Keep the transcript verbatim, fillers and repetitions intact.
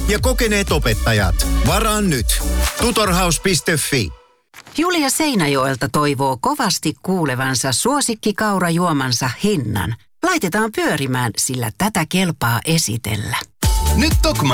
ja kokeneet opettajat. Varaa nyt. tutorhouse piste fi. Julia Seinäjoelta toivoo kovasti kuulevansa suosikkikaurajuomansa hinnan. Laitetaan pyörimään, sillä tätä kelpaa esitellä. Nyt Tokmanni